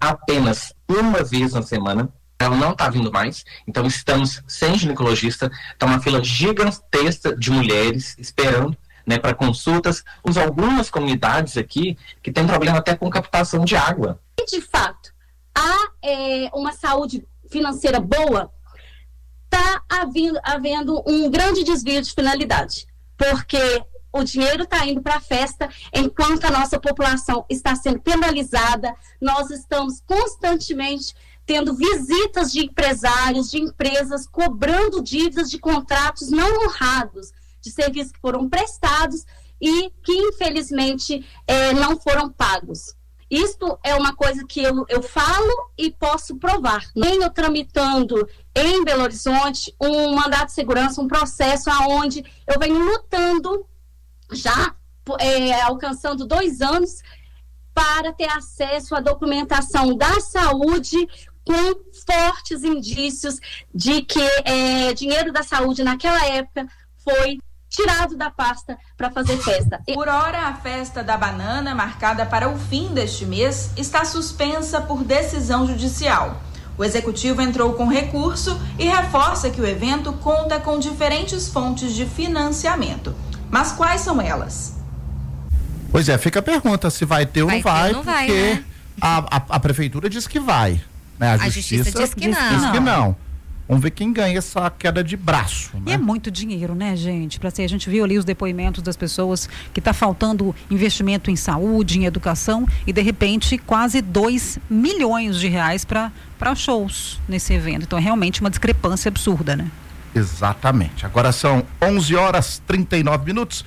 apenas uma vez na semana. Ela não está vindo mais, então estamos sem ginecologista, está uma fila gigantesca de mulheres esperando, né, para consultas. Temos algumas comunidades aqui que tem problema até com captação de água. E de fato, há uma saúde financeira boa, está havendo um grande desvio de finalidade, porque o dinheiro está indo para a festa, enquanto a nossa população está sendo penalizada. Nós estamos constantemente tendo visitas de empresários, de empresas, cobrando dívidas de contratos não honrados, de serviços que foram prestados e que, infelizmente, não foram pagos. Isto é uma coisa que eu falo e posso provar. Venho tramitando em Belo Horizonte um mandado de segurança, um processo onde eu venho lutando, já alcançando 2 anos, para ter acesso à documentação da saúde, com fortes indícios de que dinheiro da saúde naquela época foi tirado da pasta para fazer festa. Por hora, a festa da banana, marcada para o fim deste mês, está suspensa por decisão judicial. O executivo entrou com recurso e reforça que o evento conta com diferentes fontes de financiamento. Mas quais são elas? Pois é, fica a pergunta se vai ter ou não vai, porque né? a prefeitura diz que vai. Né? A justiça diz que não. Vamos ver quem ganha essa queda de braço. Né? E é muito dinheiro, né, gente? A gente viu ali os depoimentos das pessoas que está faltando investimento em saúde, em educação, e de repente quase 2 milhões de reais para shows nesse evento. Então é realmente uma discrepância absurda, né? Exatamente. Agora são 11h39 minutos.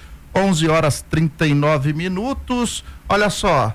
11h39. Olha só.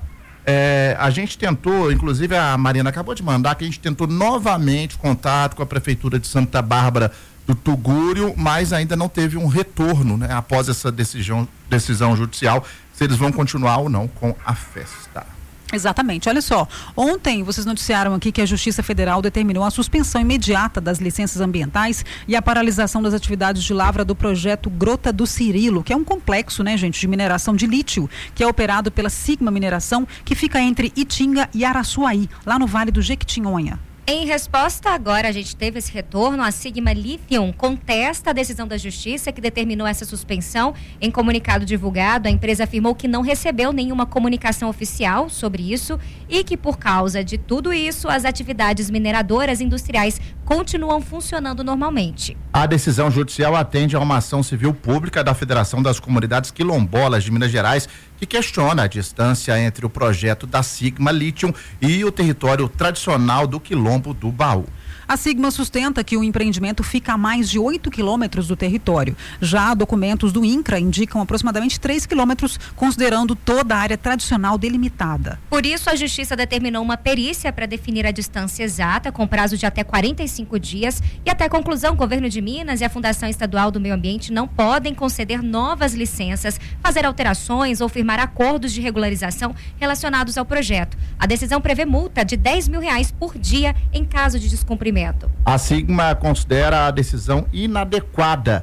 A gente tentou, inclusive a Marina acabou de mandar, que a gente tentou novamente contato com a Prefeitura de Santa Bárbara do Tugúrio, mas ainda não teve um retorno, né, após essa decisão judicial, se eles vão continuar ou não com a festa. Exatamente, olha só, ontem vocês noticiaram aqui que a Justiça Federal determinou a suspensão imediata das licenças ambientais e a paralisação das atividades de lavra do projeto Grota do Cirilo, que é um complexo, né, gente, de mineração de lítio, que é operado pela Sigma Mineração, que fica entre Itinga e Araçuaí, lá no Vale do Jequitinhonha. Em resposta, agora a gente teve esse retorno, a Sigma Lithium contesta a decisão da Justiça que determinou essa suspensão. Em comunicado divulgado, a empresa afirmou que não recebeu nenhuma comunicação oficial sobre isso e que, por causa de tudo isso, as atividades mineradoras industriais continuam funcionando normalmente. A decisão judicial atende a uma ação civil pública da Federação das Comunidades Quilombolas de Minas Gerais, que questiona a distância entre o projeto da Sigma Lithium e o território tradicional do Quilombo do Baú. A Sigma sustenta que o empreendimento fica a mais de 8 quilômetros do território. Já documentos do INCRA indicam aproximadamente 3 quilômetros, considerando toda a área tradicional delimitada. Por isso, a Justiça determinou uma perícia para definir a distância exata, com prazo de até 45 dias. E até conclusão, o Governo de Minas e a Fundação Estadual do Meio Ambiente não podem conceder novas licenças, fazer alterações ou firmar acordos de regularização relacionados ao projeto. A decisão prevê multa de R$10 mil por dia em caso de descumprimento. A Sigma considera a decisão inadequada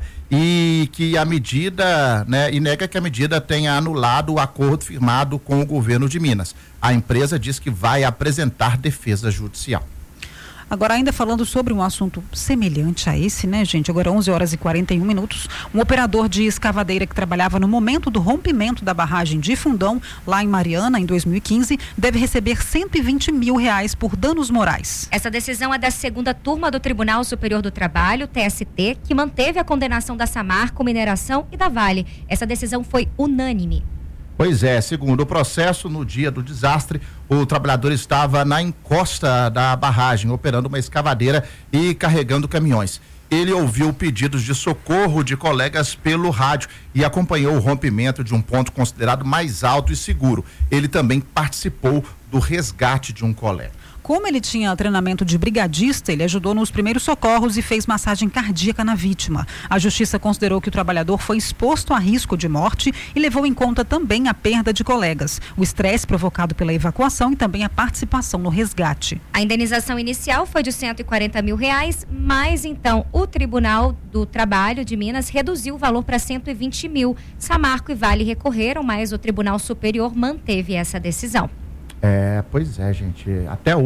e que a medida, né, e nega que a medida tenha anulado o acordo firmado com o governo de Minas. A empresa diz que vai apresentar defesa judicial. Agora, ainda falando sobre um assunto semelhante a esse, né, gente? Agora 11h41, um operador de escavadeira que trabalhava no momento do rompimento da barragem de Fundão, lá em Mariana, em 2015, deve receber R$120 mil por danos morais. Essa decisão é da segunda turma do Tribunal Superior do Trabalho, TST, que manteve a condenação da Samarco Mineração e da Vale. Essa decisão foi unânime. Pois é, segundo o processo, no dia do desastre, o trabalhador estava na encosta da barragem, operando uma escavadeira e carregando caminhões. Ele ouviu pedidos de socorro de colegas pelo rádio e acompanhou o rompimento de um ponto considerado mais alto e seguro. Ele também participou do resgate de um colega. Como ele tinha treinamento de brigadista, ele ajudou nos primeiros socorros e fez massagem cardíaca na vítima. A Justiça considerou que o trabalhador foi exposto a risco de morte e levou em conta também a perda de colegas, o estresse provocado pela evacuação e também a participação no resgate. A indenização inicial foi de R$140 mil, mas então o Tribunal do Trabalho de Minas reduziu o valor para R$120 mil. Samarco e Vale recorreram, mas o Tribunal Superior manteve essa decisão. Pois é, gente, até hoje